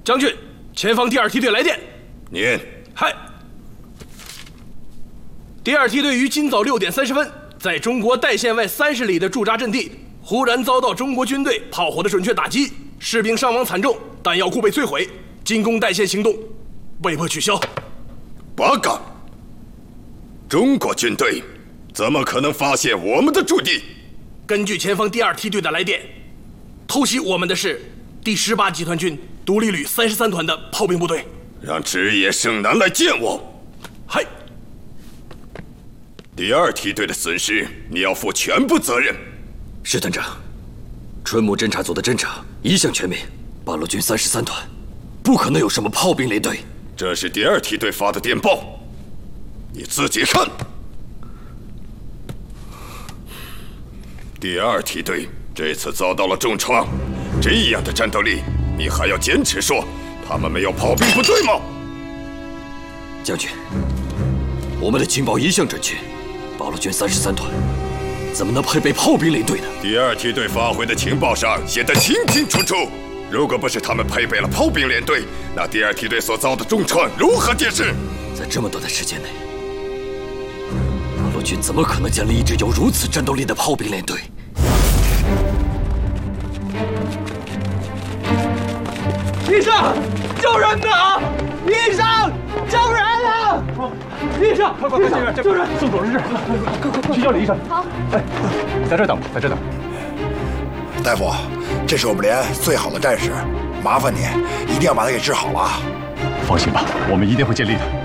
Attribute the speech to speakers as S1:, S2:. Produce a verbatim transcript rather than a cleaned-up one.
S1: 将军，前方第二梯队来电。
S2: 念。
S1: 嗨。第二梯队于今早六点三十分，在中国代县外三十里的驻扎阵地，忽然遭到中国军队炮火的准确打击，士兵伤亡惨重，弹药库被摧毁，进攻代县行动被迫取消。
S2: 八嘎！中国军队怎么可能发现我们的驻地？
S1: 根据前方第二梯队的来电，偷袭我们的是第十八集团军独立旅三十三团的炮兵部队。
S2: 让职业生男来见我。
S1: 嗨。
S2: 第二梯队的损失，你要负全部责任。
S3: 是团长，春木侦察组的侦察一向全面，八路军三十三团不可能有什么炮兵连队。
S2: 这是第二梯队发的电报，你自己看。第二梯队这次遭到了重创，这样的战斗力，你还要坚持说他们没有炮兵部队吗？
S3: 将军，我们的情报一向准确，八路军三十三团怎么能配备炮兵连队呢？
S2: 第二梯队发回的情报上写得清清楚楚，如果不是他们配备了炮兵连队，那第二梯队所遭的重创如何解释？
S3: 在这么短的时间内，八路军怎么可能建立一支有如此战斗力的炮兵连队？
S4: 医生，救人呐！医生，救人啊！医生，快快快，救人！
S5: 宋主任，快快快，去叫李医生。
S6: 好。
S5: 哎，在这等，在这等。
S7: 大夫，这是我们连最好的战士，麻烦你一定要把他给治好了。
S5: 放心吧，我们一定会尽力的。